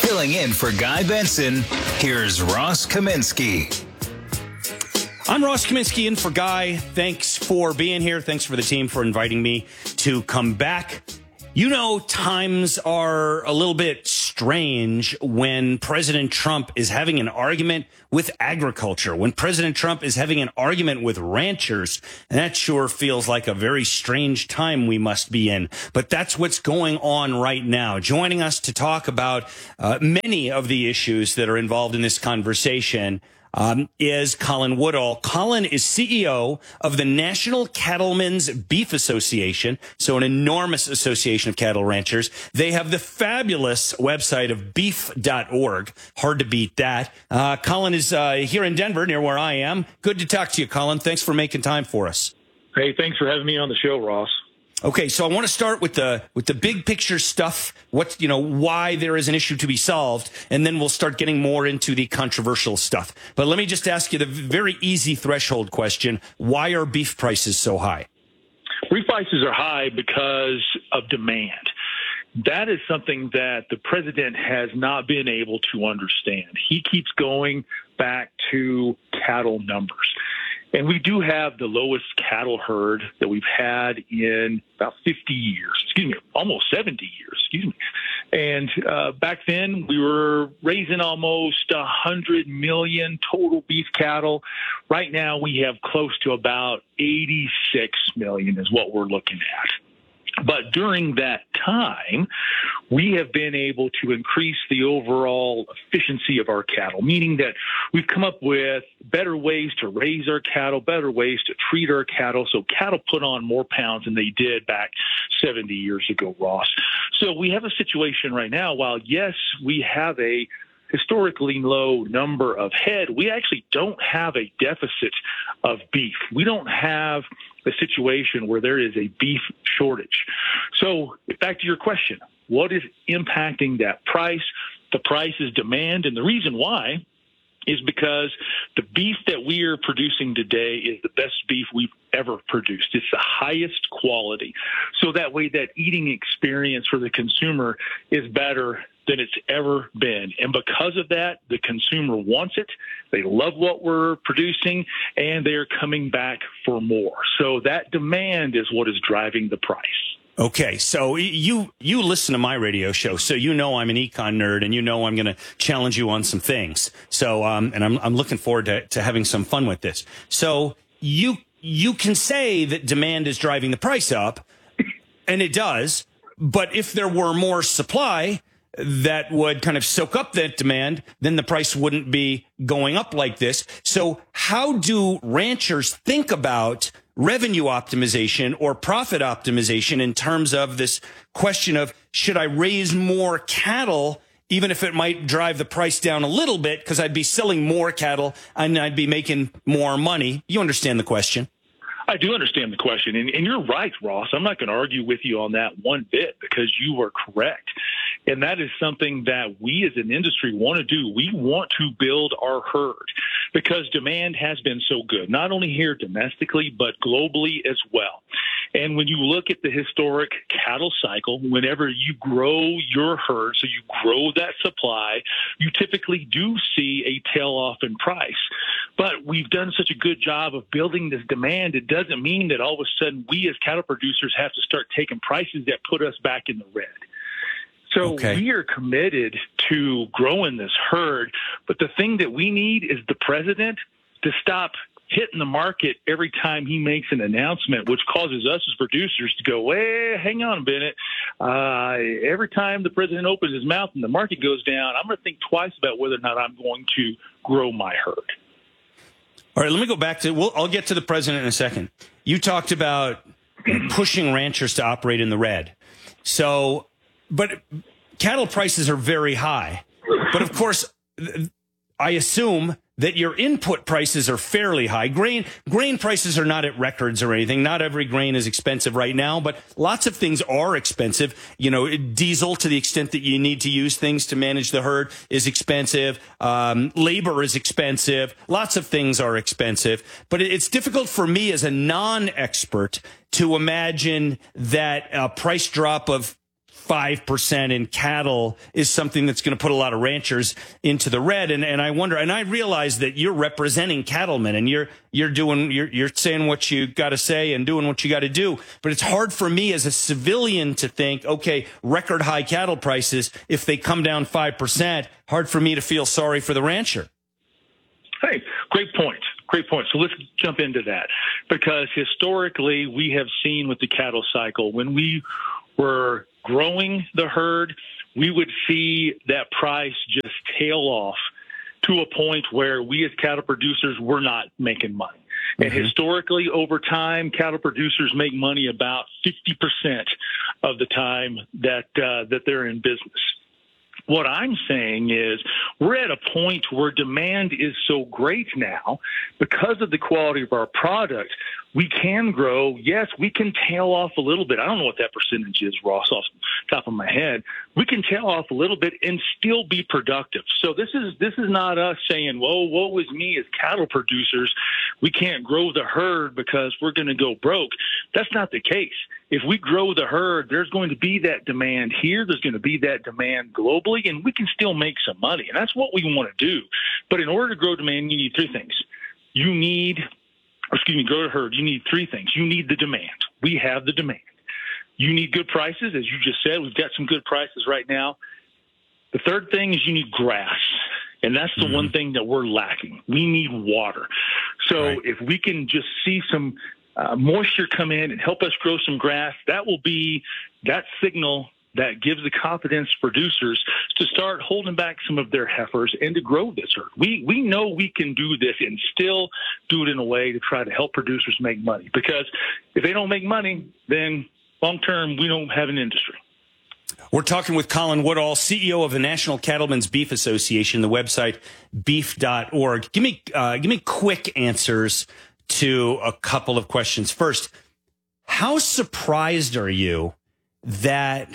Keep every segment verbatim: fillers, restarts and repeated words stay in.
Filling in for Guy Benson, here's Ross Kaminsky. I'm Ross Kaminsky in for Guy. Thanks for being here. Thanks for the team for inviting me to come back. You know, times are a little bit strange when President Trump is having an argument with agriculture, when President Trump is having an argument with ranchers. And that sure feels like a very strange time we must be in. But that's what's going on right now. Joining us to talk about uh, many of the issues that are involved in this conversation Um, is Colin Woodall. Colin is C E O of the National Cattlemen's Beef Association, so an enormous association of cattle ranchers. They have the fabulous website of beef dot org. Hard to beat that. Uh, Colin is uh, here in Denver, near where I am. Good to talk to you, Colin. Thanks for making time for us. Hey, thanks for having me on the show, Ross. Okay, so I want to start with the with the big picture stuff. What you know, why there is an issue to be solved, and then we'll start getting more into the controversial stuff. But let me just ask you the very easy threshold question: why are beef prices so high? Beef prices are high because of demand. That is something that the president has not been able to understand. He keeps going back to cattle numbers. And we do have the lowest cattle herd that we've had in about fifty years, excuse me, almost seventy years, excuse me. And uh, back then we were raising almost one hundred million total beef cattle. Right now we have close to about eighty-six million is what we're looking at. But during that time, we have been able to increase the overall efficiency of our cattle, meaning that we've come up with better ways to raise our cattle, better ways to treat our cattle. So cattle put on more pounds than they did back seventy years ago, Ross. So we have a situation right now, while yes, we have a historically low number of head, we actually don't have a deficit of beef. We don't have a situation where there is a beef shortage. So back to your question, what is impacting that price? The price is demand. And the reason why is because the beef that we are producing today is the best beef we've ever produced. It's the highest quality. So that way that eating experience for the consumer is better than it's ever been. And because of that, the consumer wants it. They love what we're producing, and they're coming back for more. So that demand is what is driving the price. Okay, so you you listen to my radio show, so you know I'm an econ nerd, and you know I'm going to challenge you on some things. So, um, and I'm I'm looking forward to, to having some fun with this. So you you can say that demand is driving the price up, and it does. But if there were more supply that would kind of soak up that demand, then the price wouldn't be going up like this. So how do ranchers think about revenue optimization or profit optimization in terms of this question of, should I raise more cattle, even if it might drive the price down a little bit, because I'd be selling more cattle and I'd be making more money? You understand the question? I do understand the question, and, and you're right, Ross. I'm not going to argue with you on that one bit, because you are correct. And that is something that we as an industry want to do. We want to build our herd because demand has been so good, not only here domestically, but globally as well. And when you look at the historic cattle cycle, whenever you grow your herd, so you grow that supply, you typically do see a tail off in price. But we've done such a good job of building this demand, it doesn't mean that all of a sudden we as cattle producers have to start taking prices that put us back in the red. So okay. We are committed to growing this herd, but the thing that we need is the president to stop hitting the market every time he makes an announcement, which causes us as producers to go, hey, hang on a minute. Uh, every time the president opens his mouth and the market goes down, I'm going to think twice about whether or not I'm going to grow my herd. All right, let me go back to, well, I'll get to the president in a second. You talked about pushing ranchers to operate in the red. So, but cattle prices are very high. But of course, I assume that your input prices are fairly high. Grain grain prices are not at records or anything. Not every grain is expensive right now, but lots of things are expensive. You know, diesel, to the extent that you need to use things to manage the herd, is expensive. Um, labor is expensive. Lots of things are expensive. But it's difficult for me as a non-expert to imagine that a price drop of five percent in cattle is something that's going to put a lot of ranchers into the red. And, and I wonder, and I realize that you're representing cattlemen and you're, you're doing, you're, you're saying what you got to say and doing what you got to do. But it's hard for me as a civilian to think, okay, record high cattle prices, if they come down five percent, hard for me to feel sorry for the rancher. Hey, great point. Great point. So let's jump into that, because historically we have seen with the cattle cycle, when we were growing the herd, we would see that price just tail off to a point where we as cattle producers were not making money. And mm-hmm. historically, over time, cattle producers make money about fifty percent of the time that uh, that they're in business. What I'm saying is we're at a point where demand is so great now because of the quality of our product. We can grow. Yes, we can tail off a little bit. I don't know what that percentage is, Ross, off the top of my head. We can tail off a little bit and still be productive. So this is this is not us saying, whoa, woe is me as cattle producers. We can't grow the herd because we're going to go broke. That's not the case. If we grow the herd, there's going to be that demand here. There's going to be that demand globally, and we can still make some money. And that's what we want to do. But in order to grow demand, you need three things. You need excuse me, grow the herd, you need three things. You need the demand. We have the demand. You need good prices, as you just said. We've got some good prices right now. The third thing is you need grass, and that's the mm-hmm. one thing that we're lacking. We need water. So right. if we can just see some uh, moisture come in and help us grow some grass, that will be that signal that gives the confidence producers to start holding back some of their heifers and to grow this herd. We we know we can do this and still do it in a way to try to help producers make money. Because if they don't make money, then long term we don't have an industry. We're talking with Colin Woodall, C E O of the National Cattlemen's Beef Association, the website beef dot org. Give me uh, give me quick answers to a couple of questions. First, how surprised are you that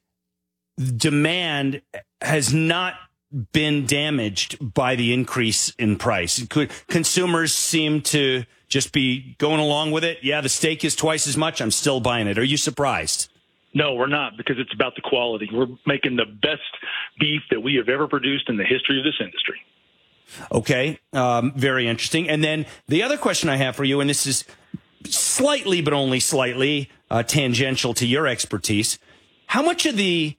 demand has not been damaged by the increase in price? Could consumers seem to just be going along with it? Yeah, the steak is twice as much. I'm still buying it. Are you surprised? No, we're not, because it's about the quality. We're making the best beef that we have ever produced in the history of this industry. Okay, um, very interesting. And then the other question I have for you, and this is slightly, but only slightly uh, tangential to your expertise, how much of the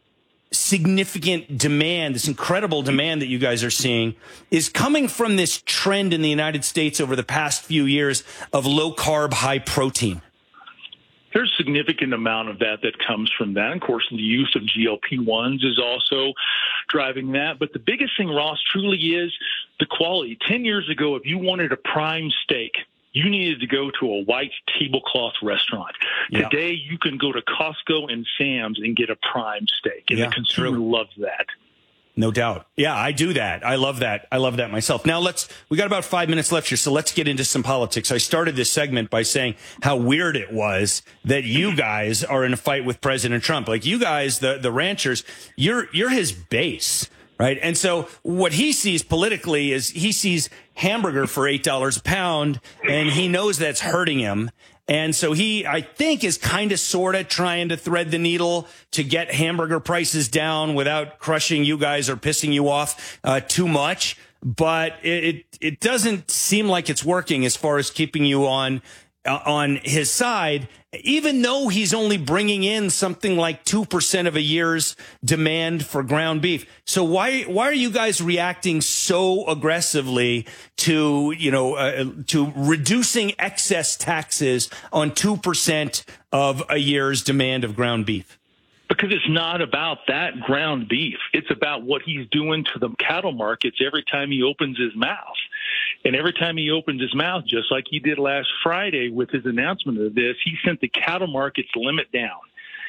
significant demand, this incredible demand that you guys are seeing, is coming from this trend in the United States over the past few years of low carb, high protein? There's a significant amount of that that comes from that. And of course, the use of G L P ones is also driving that. But the biggest thing, Ross, truly is the quality. Ten years ago, if you wanted a prime steak, you needed to go to a white tablecloth restaurant. Yeah. Today, you can go to Costco and Sam's and get a prime steak, and yeah, the consumer true. loves that. No doubt. Yeah, I do that. I love that. I love that myself. Now, let's, we got about five minutes left here, so let's get into some politics. I started this segment by saying how weird it was that you guys are in a fight with President Trump. Like, you guys, the, the ranchers, you're, you're his base. Right. And so what he sees politically is he sees hamburger for eight dollars a pound, and he knows that's hurting him. And so he, I think, is kind of sort of trying to thread the needle to get hamburger prices down without crushing you guys or pissing you off uh, too much. But it, it it doesn't seem like it's working as far as keeping you on uh, on his side, even though he's only bringing in something like two percent of a year's demand for ground beef. So why why are you guys reacting so aggressively to, you know, uh, to reducing excess taxes on two percent of a year's demand of ground beef? Because it's not about that ground beef. It's about what he's doing to the cattle markets every time he opens his mouth. And every time he opens his mouth, just like he did last Friday with his announcement of this, he sent the cattle markets limit down.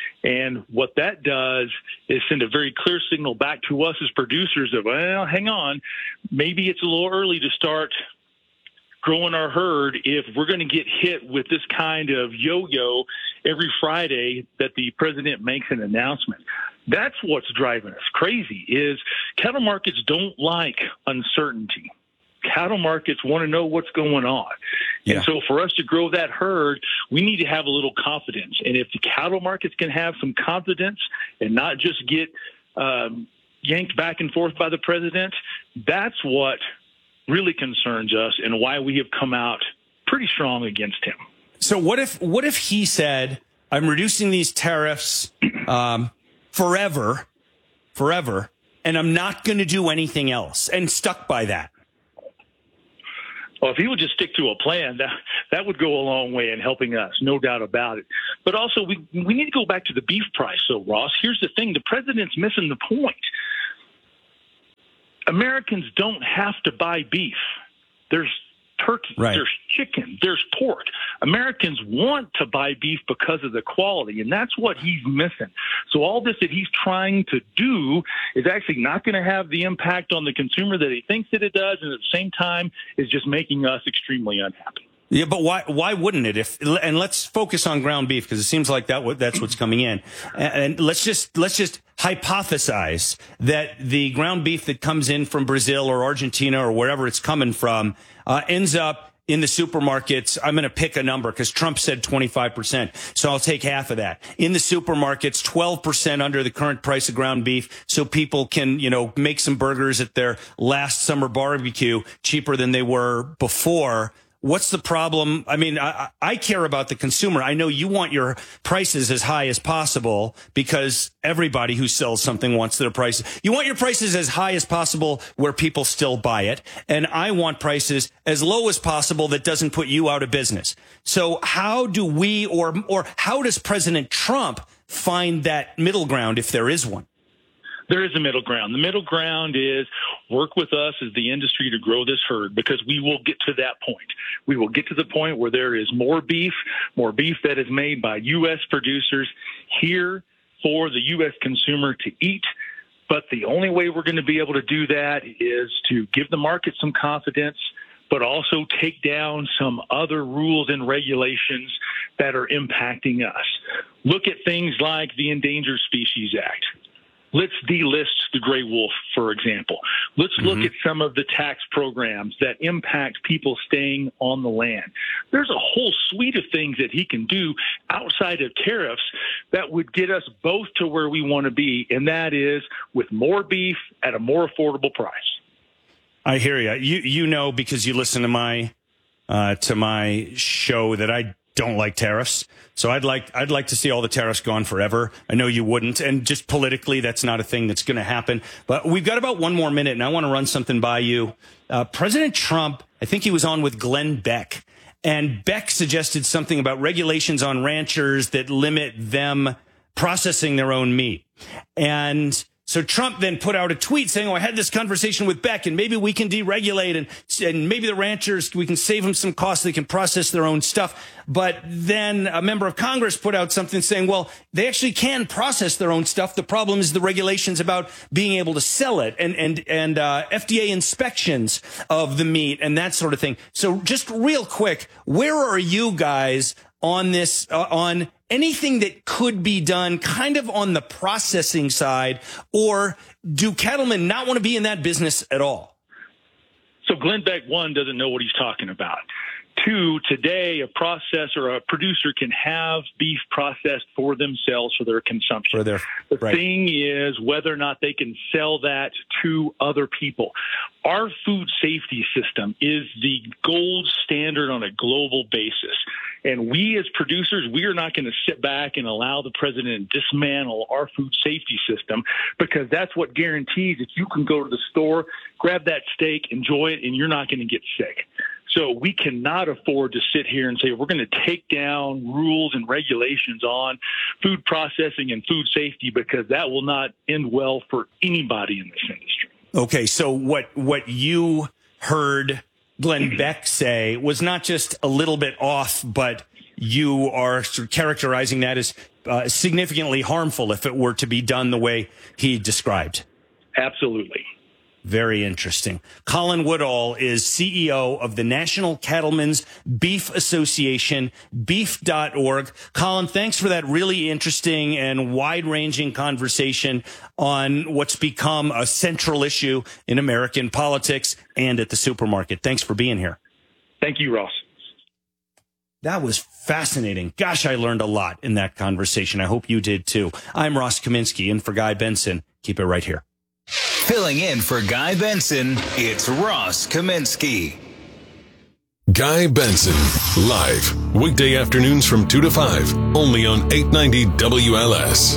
And what that does is send a very clear signal back to us as producers of, well, hang on, maybe it's a little early to start growing our herd if we're going to get hit with this kind of yo-yo every Friday that the president makes an announcement. That's what's driving us crazy, is cattle markets don't like uncertainty. cattle markets want to know what's going on. Yeah. And so for us to grow that herd, we need to have a little confidence. And if the cattle markets can have some confidence and not just get um, yanked back and forth by the president, that's what really concerns us and why we have come out pretty strong against him. So what if what if he said, I'm reducing these tariffs um, forever, forever, and I'm not going to do anything else, and stuck by that? Well, if he would just stick to a plan, that that would go a long way in helping us, no doubt about it. But also, we we need to go back to the beef price. So, Ross, here's the thing. The president's missing the point. Americans don't have to buy beef. There's turkey, right. There's chicken, there's pork. Americans want to buy beef because of the quality, and that's what he's missing. So all this that he's trying to do is actually not going to have the impact on the consumer that he thinks that it does, and at the same time is just making us extremely unhappy. Yeah, but why why wouldn't it? If and let's focus on ground beef, because it seems like that that's what's coming in. And, and let's just let's just hypothesize that the ground beef that comes in from Brazil or Argentina or wherever it's coming from uh, ends up in the supermarkets. I'm going to pick a number because Trump said twenty-five percent, so I'll take half of that. In the supermarkets, twelve percent under the current price of ground beef, so people can, you know, make some burgers at their last summer barbecue cheaper than they were before. What's the problem? I mean, I, I care about the consumer. I know you want your prices as high as possible because everybody who sells something wants their prices. You want your prices as high as possible where people still buy it. And I want prices as low as possible that doesn't put you out of business. So how do we or or how does President Trump find that middle ground if there is one? There is a middle ground. The middle ground is work with us as the industry to grow this herd, because we will get to that point. We will get to the point where there is more beef, more beef that is made by U S producers here for the U S consumer to eat. But the only way we're going to be able to do that is to give the market some confidence, but also take down some other rules and regulations that are impacting us. Look at things like the Endangered Species Act. Let's delist the gray wolf, for example. Let's look mm-hmm. at some of the tax programs that impact people staying on the land. There's a whole suite of things that he can do outside of tariffs that would get us both to where we want to be, and that is with more beef at a more affordable price. I hear you. You you know, because you listen to my uh, to my show, that I don't like tariffs. So I'd like I'd like to see all the tariffs gone forever. I know you wouldn't, and just politically, that's not a thing that's going to happen. But we've got about one more minute, and I want to run something by you. Uh, President Trump, I think he was on with Glenn Beck, and Beck suggested something about regulations on ranchers that limit them processing their own meat. And so Trump then put out a tweet saying, oh, I had this conversation with Beck, and maybe we can deregulate, and, and maybe the ranchers, we can save them some costs. They can process their own stuff. But then a member of Congress put out something saying, well, they actually can process their own stuff. The problem is the regulations about being able to sell it and, and, and uh, F D A inspections of the meat and that sort of thing. So just real quick, where are you guys on this, uh, on anything that could be done kind of on the processing side, or do cattlemen not want to be in that business at all? So Glenn Beck, one, doesn't know what he's talking about. Two, today a processor, a producer can have beef processed for themselves for their consumption. For their, the right. thing is whether or not they can sell that to other people. Our food safety system is the gold standard on a global basis. And we as producers, we are not going to sit back and allow the president to dismantle our food safety system, because that's what guarantees that you can go to the store, grab that steak, enjoy it, and you're not going to get sick. So we cannot afford to sit here and say we're going to take down rules and regulations on food processing and food safety, because that will not end well for anybody in this industry. Okay, so what what you heard Glenn Beck say was not just a little bit off, but you are sort of characterizing that as uh, significantly harmful if it were to be done the way he described. Absolutely. Very interesting. Colin Woodall is C E O of the National Cattlemen's Beef Association, beef dot org. Colin, thanks for that really interesting and wide-ranging conversation on what's become a central issue in American politics and at the supermarket. Thanks for being here. Thank you, Ross. That was fascinating. Gosh, I learned a lot in that conversation. I hope you did too. I'm Ross Kaminsky, in for Guy Benson. Keep it right here. Filling in for Guy Benson, it's Ross Kaminsky. Guy Benson, live, weekday afternoons from two to five, only on eight ninety W L S.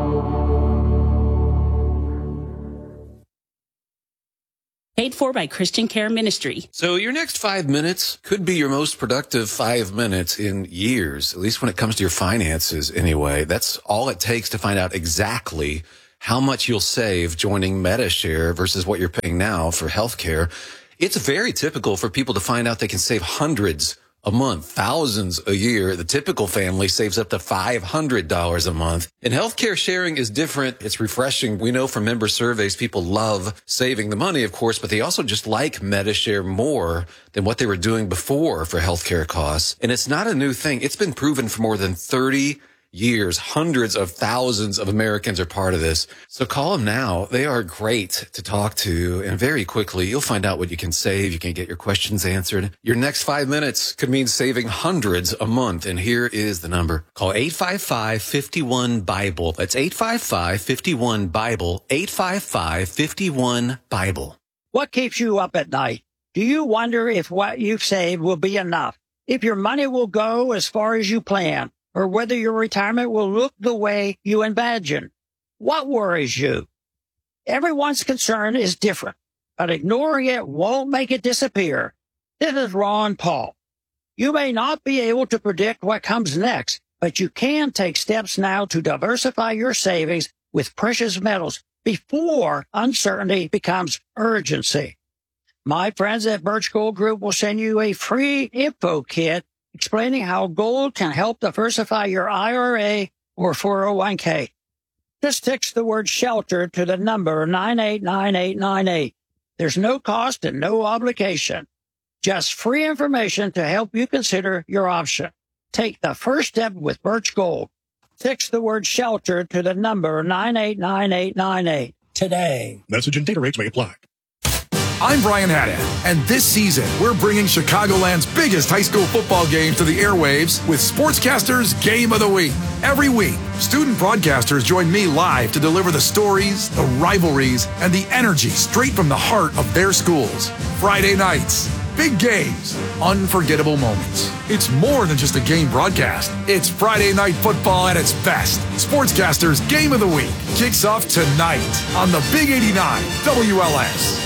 Paid for by Christian Care Ministry. So your next five minutes could be your most productive five minutes in years, at least when it comes to your finances anyway. That's all it takes to find out exactly how much you'll save joining MediShare versus what you're paying now for healthcare. It's very typical for people to find out they can save hundreds a month, thousands a year. The typical family saves up to five hundred dollars a month. And healthcare sharing is different. It's refreshing. We know from member surveys, people love saving the money, of course, but they also just like MediShare more than what they were doing before for healthcare costs. And it's not a new thing. It's been proven for more than thirty years. Hundreds of thousands of Americans are part of this. So call them now. They are great to talk to. And very quickly, you'll find out what you can save. You can get your questions answered. Your next five minutes could mean saving hundreds a month. And here is the number. Call eight five five, five one, Bible. That's eight five five, five one, Bible. eight five five, five one, Bible. What keeps you up at night? Do you wonder if what you've saved will be enough? If your money will go as far as you plan? Or whether your retirement will look the way you imagine? What worries you? Everyone's concern is different, but ignoring it won't make it disappear. This is Ron Paul. You may not be able to predict what comes next, but you can take steps now to diversify your savings with precious metals before uncertainty becomes urgency. My friends at Birch Gold Group will send you a free info kit explaining how gold can help diversify your I R A or four oh one k. Just text the word shelter to the number nine eight nine eight nine eight. There's no cost and no obligation. Just free information to help you consider your option. Take the first step with Birch Gold. Text the word shelter to the number nine eight nine eight nine eight today. Message and data rates may apply. I'm Brian Haddad, and this season, we're bringing Chicagoland's biggest high school football games to the airwaves with Sportscasters Game of the Week. Every week, student broadcasters join me live to deliver the stories, the rivalries, and the energy straight from the heart of their schools. Friday nights, big games, unforgettable moments. It's more than just a game broadcast. It's Friday night football at its best. Sportscasters Game of the Week kicks off tonight on the Big eighty-nine W L S.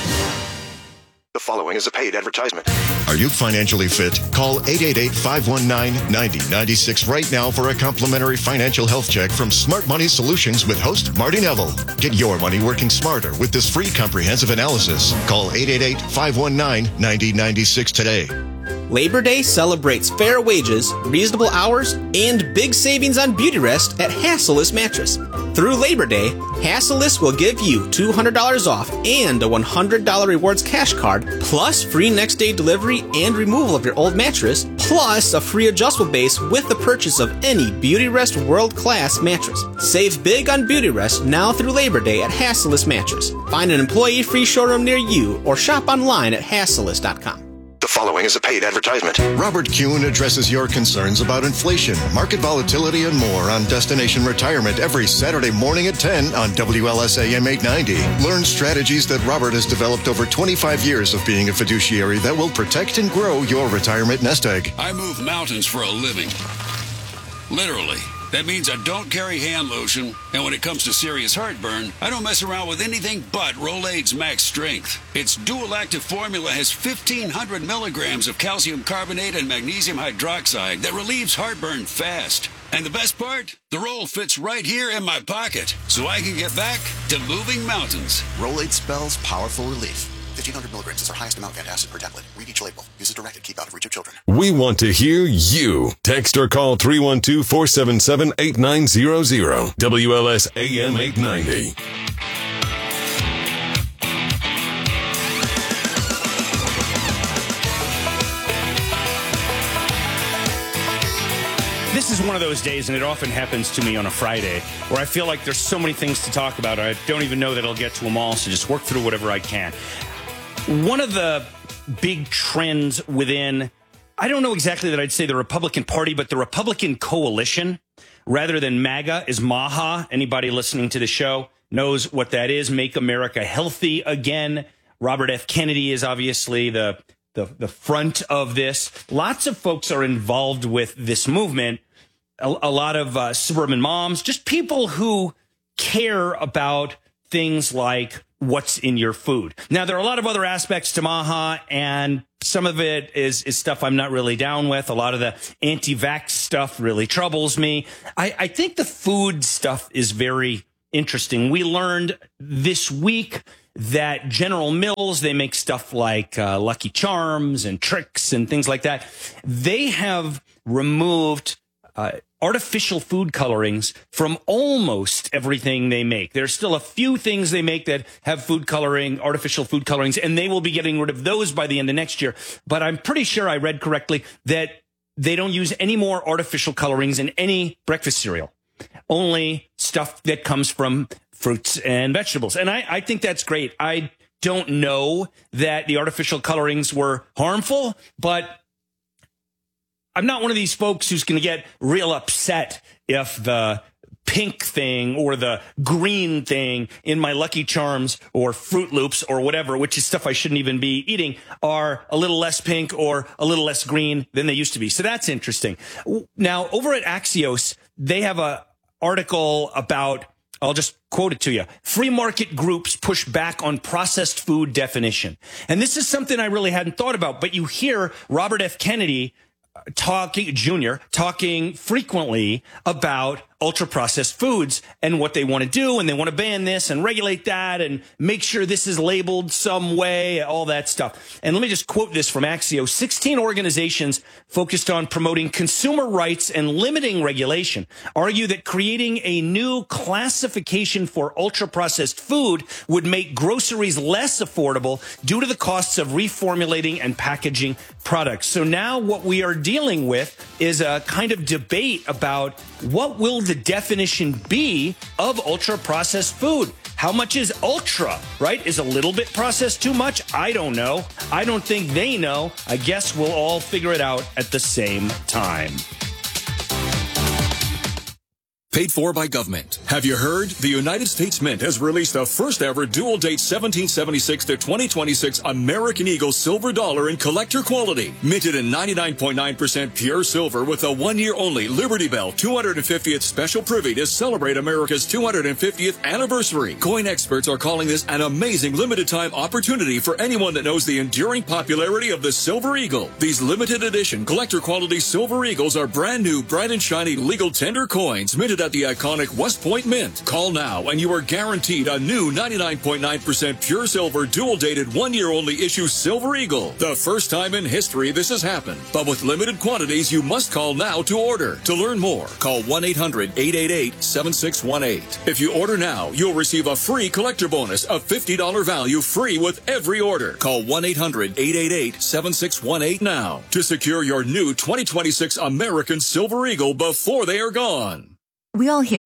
The following is a paid advertisement. Are you financially fit? Call eight eight eight, five one nine, nine zero nine six right now for a complimentary financial health check from Smart Money Solutions with host Marty Neville. Get your money working smarter with this free comprehensive analysis. Call eight eight eight, five one nine, nine zero nine six today. Labor Day celebrates fair wages, reasonable hours, and big savings on Beautyrest at Hassellus Mattress. Through Labor Day, Hassellus will give you two hundred dollars off and a one hundred dollars rewards cash card, plus free next day delivery and removal of your old mattress, plus a free adjustable base with the purchase of any Beautyrest world-class mattress. Save big on Beautyrest now through Labor Day at Hassellus Mattress. Find an employee-free showroom near you or shop online at hassellus dot com. The following is a paid advertisement. Robert Kuhn addresses your concerns about inflation, market volatility, and more on Destination Retirement every Saturday morning at ten on W L S A M eight ninety. Learn strategies that Robert has developed over twenty-five years of being a fiduciary that will protect and grow your retirement nest egg. I move mountains for a living. Literally. That means I don't carry hand lotion, and when it comes to serious heartburn, I don't mess around with anything but Rolaids Max Strength. Its dual-active formula has fifteen hundred milligrams of calcium carbonate and magnesium hydroxide that relieves heartburn fast. And the best part? The roll fits right here in my pocket, so I can get back to moving mountains. Rolaids spells powerful relief. fifteen hundred milligrams is our highest amount of antacid per tablet. Read each label. Use as directed. Keep out of reach of children. We want to hear you. Text or call three one two, four seven seven, eight nine zero zero. W L S A M eight ninety. one of those days, and it often happens to me on a Friday, where I feel like there's so many things to talk about. I don't even know that I'll get to them all, so just work through whatever I can. One of the big trends within, I don't know exactly that I'd say the Republican Party, but the Republican coalition, rather than MAGA, is MAHA. Anybody listening to the show knows what that is. Make America Healthy Again. Robert F. Kennedy is obviously the, the, the front of this. Lots of folks are involved with this movement. A, a lot of uh, suburban moms, just people who care about things like what's in your food. Now, there are a lot of other aspects to MAHA, and some of it is, is stuff I'm not really down with. A lot of the anti-vax stuff really troubles me. I, I think the food stuff is very interesting. We learned this week that General Mills, they make stuff like uh, Lucky Charms and Trix and things like that. They have removed uh, artificial food colorings from almost everything they make. There's still a few things they make that have food coloring, artificial food colorings, and they will be getting rid of those by the end of next year. But I'm pretty sure I read correctly that they don't use any more artificial colorings in any breakfast cereal, only stuff that comes from fruits and vegetables. And I, I think that's great. I don't know that the artificial colorings were harmful, but I'm not one of these folks who's going to get real upset if the pink thing or the green thing in my Lucky Charms or Fruit Loops or whatever, which is stuff I shouldn't even be eating, are a little less pink or a little less green than they used to be. So that's interesting. Now, over at Axios, they have a article about, I'll just quote it to you. Free market groups push back on processed food definition. And this is something I really hadn't thought about, but you hear Robert F. Kennedy talking, Junior, talking frequently about ultra-processed foods and what they want to do, and they want to ban this and regulate that and make sure this is labeled some way, all that stuff. And let me just quote this from Axios. sixteen organizations focused on promoting consumer rights and limiting regulation argue that creating a new classification for ultra-processed food would make groceries less affordable due to the costs of reformulating and packaging products. So now what we are dealing with is a kind of debate about what will the definition be of ultra-processed food. How much is ultra, right? Is a little bit processed too much? I don't know. I don't think they know. I guess we'll all figure it out at the same time. Paid for by government. Have you heard? The United States Mint has released the first ever dual date seventeen seventy-six to twenty twenty-six American Eagle silver dollar in collector quality. Minted in ninety-nine point nine percent pure silver with a one year only Liberty Bell two hundred fiftieth special privy to celebrate America's two hundred fiftieth anniversary. Coin experts are calling this an amazing limited time opportunity for anyone that knows the enduring popularity of the Silver Eagle. These limited edition collector quality Silver Eagles are brand new, bright and shiny legal tender coins minted at the iconic West Point Mint. Call now and you are guaranteed a new ninety-nine point nine percent pure silver dual dated one year only issue Silver Eagle. The first time in history this has happened, but with limited quantities you must call now to order. To learn more, call one eight hundred eight eight eight seven six one eight. If you order now, you'll receive a free collector bonus of fifty dollars value free with every order. Call one eight hundred eight eight eight seven six one eight now to secure your new twenty twenty-six American Silver Eagle before they are gone. We all hear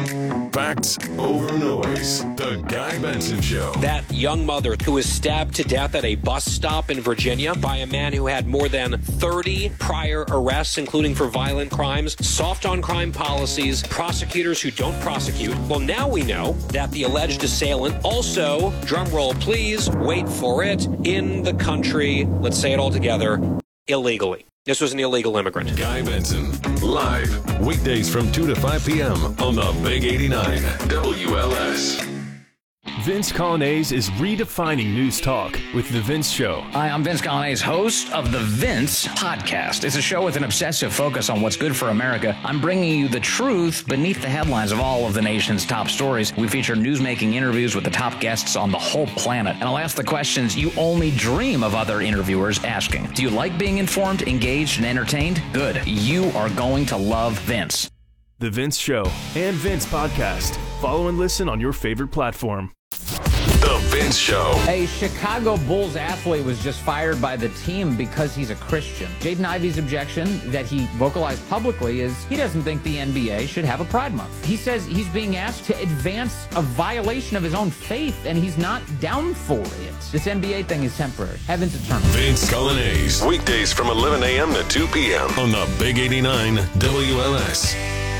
Facts over noise. The Guy Benson Show. That young mother who was stabbed to death at a bus stop in Virginia by a man who had more than thirty prior arrests, including for violent crimes, soft on crime policies, prosecutors who don't prosecute. Well, now we know that the alleged assailant also, drumroll please, wait for it, in the country, let's say it all together, illegally. This was an illegal immigrant. Guy Benson, live, weekdays from two to five p.m. on the Big eighty-nine W L S. Vince Coglianese is redefining news talk with The Vince Show. Hi, I'm Vince Coglianese, host of The Vince Podcast. It's a show with an obsessive focus on what's good for America. I'm bringing you the truth beneath the headlines of all of the nation's top stories. We feature newsmaking interviews with the top guests on the whole planet. And I'll ask the questions you only dream of other interviewers asking. Do you like being informed, engaged, and entertained? Good. You are going to love Vince. The Vince Show and Vince Podcast. Follow and listen on your favorite platform. The Vince Show. A Chicago Bulls athlete was just fired by the team because he's a Christian. Jaden Ivey's objection that he vocalized publicly is he doesn't think the N B A should have a Pride Month. He says he's being asked to advance a violation of his own faith, and he's not down for it. This N B A thing is temporary. Heaven's eternal. Vince Colonnese. Weekdays from eleven a.m. to two p.m. on the Big eighty-nine W L S.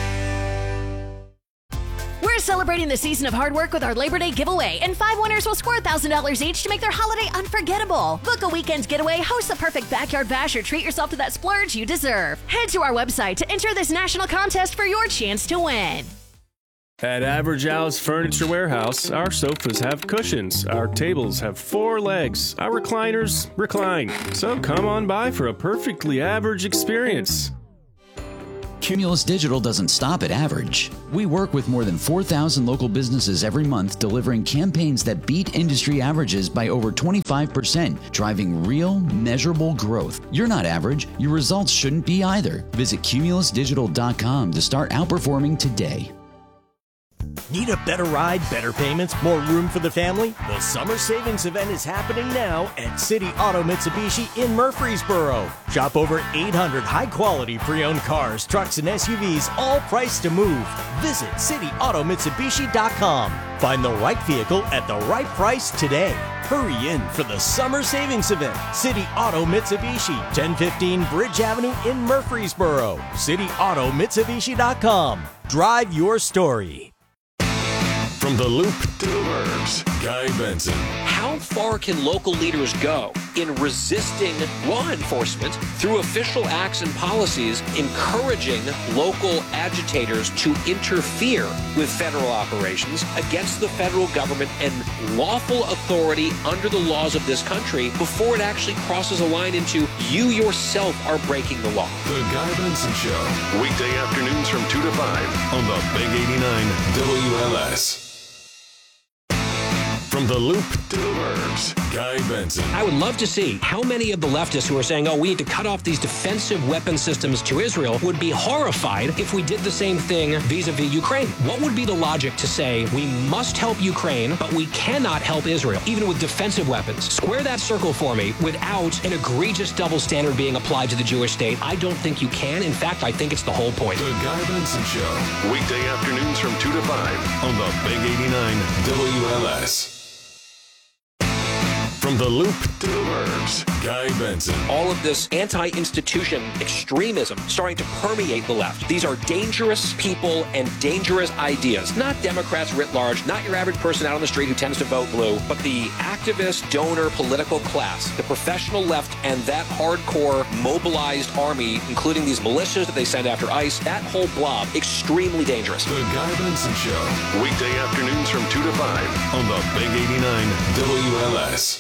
We're celebrating the season of hard work with our Labor Day giveaway, and five winners will score one thousand dollars each to make their holiday unforgettable. Book a weekend's getaway, host the perfect backyard bash, or treat yourself to that splurge you deserve. Head to our website to enter this national contest for your chance to win. At Average Al's Furniture Warehouse, our sofas have cushions, our tables have four legs, our recliners recline. So come on by for a perfectly average experience. Cumulus Digital doesn't stop at average. We work with more than four thousand local businesses every month, delivering campaigns that beat industry averages by over twenty-five percent, driving real, measurable growth. You're not average. Your results shouldn't be either. Visit cumulus digital dot com to start outperforming today. Need a better ride, better payments, more room for the family? The summer savings event is happening now at City Auto Mitsubishi in Murfreesboro. Shop over eight hundred high-quality pre-owned cars, trucks, and S U Vs, all priced to move. Visit city auto mitsubishi dot com. Find the right vehicle at the right price today. Hurry in for the summer savings event. City Auto Mitsubishi, ten fifteen Bridge Avenue in Murfreesboro. city auto mitsubishi dot com. Drive your story. From the Loop to the Burbs, Guy Benson. How far can local leaders go in resisting law enforcement through official acts and policies, encouraging local agitators to interfere with federal operations against the federal government and lawful authority under the laws of this country before it actually crosses a line into you yourself are breaking the law? The Guy Benson Show, weekday afternoons from two to five on the Big eighty-nine W L S. From the Loop to the Burbs, Guy Benson. I would love to see how many of the leftists who are saying, oh, we need to cut off these defensive weapon systems to Israel would be horrified if we did the same thing vis-a-vis Ukraine. What would be the logic to say we must help Ukraine, but we cannot help Israel, even with defensive weapons? Square that circle for me without an egregious double standard being applied to the Jewish state. I don't think you can. In fact, I think it's the whole point. The Guy Benson Show, weekday afternoons from two to five on the Big eighty-nine W L S. From the Loop to the Burbs, Guy Benson. All of this anti-institution extremism starting to permeate the left. These are dangerous people and dangerous ideas. Not Democrats writ large, not your average person out on the street who tends to vote blue, but the activist, donor, political class, the professional left, and that hardcore mobilized army, including these militias that they send after ICE, that whole blob, extremely dangerous. The Guy Benson Show, weekday afternoons from two to five on the Big eighty-nine W L S.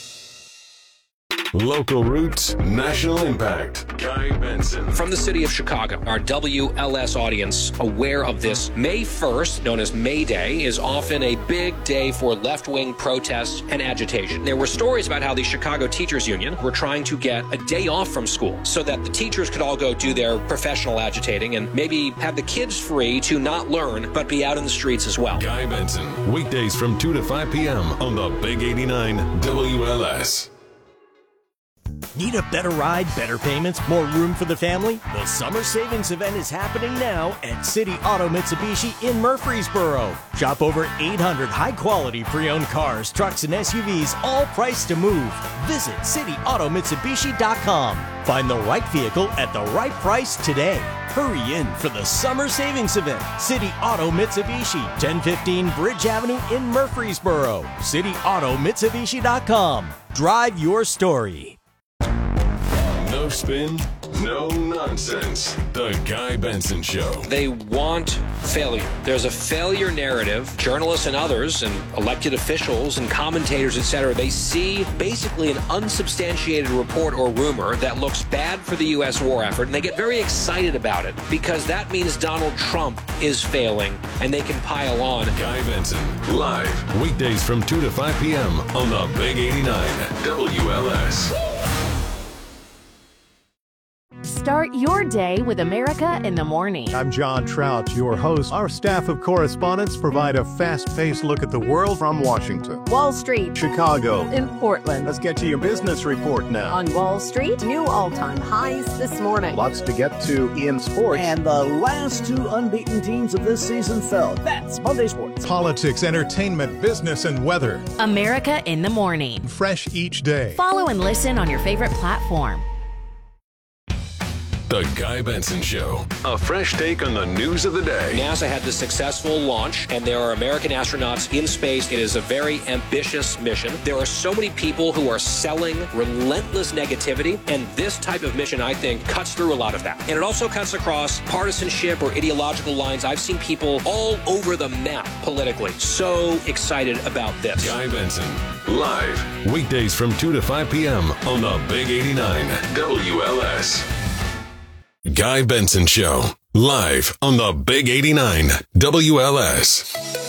Local roots, national impact. Guy Benson. From the city of Chicago, our W L S audience aware of this. May first, known as May Day, is often a big day for left-wing protests and agitation. There were stories about how the Chicago Teachers Union were trying to get a day off from school so that the teachers could all go do their professional agitating and maybe have the kids free to not learn but be out in the streets as well. Guy Benson, weekdays from two to five p.m. on the Big eighty-nine W L S. Need a better ride, better payments, more room for the family? The summer savings event is happening now at City Auto Mitsubishi in Murfreesboro. Shop over eight hundred high-quality pre-owned cars, trucks, and S U Vs, all priced to move. Visit city auto mitsubishi dot com. Find the right vehicle at the right price today. Hurry in for the summer savings event. City Auto Mitsubishi, ten fifteen Bridge Avenue in Murfreesboro. city auto mitsubishi dot com. Drive your story. No spin, no nonsense. The Guy Benson Show. They want failure. There's a failure narrative. Journalists and others and elected officials and commentators, et cetera, they see basically an unsubstantiated report or rumor that looks bad for the U S war effort, and they get very excited about it because that means Donald Trump is failing and they can pile on. Guy Benson, live, weekdays from two to five p.m. on the Big eighty-nine W L S. Start your day with America in the Morning. I'm John Trout, your host. Our staff of correspondents provide a fast-paced look at the world from Washington, Wall Street, Chicago, in Portland. Let's get to your business report now. On Wall Street, new all-time highs this morning. Lots to get to in sports. And the last two unbeaten teams of this season fell. That's Monday Sports. Politics, entertainment, business, and weather. America in the Morning. Fresh each day. Follow and listen on your favorite platform. The Guy Benson Show. A fresh take on the news of the day. NASA had the successful launch, and there are American astronauts in space. It is a very ambitious mission. There are so many people who are selling relentless negativity, and this type of mission, I think, cuts through a lot of that. And it also cuts across partisanship or ideological lines. I've seen people all over the map politically. So excited about this. Guy Benson, live, weekdays from two to five p.m. on the Big eighty-nine W L S. Guy Benson Show, live on the Big eighty-nine W L S.